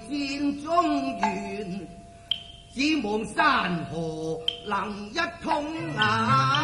仙中緣，只望山河能一通啊！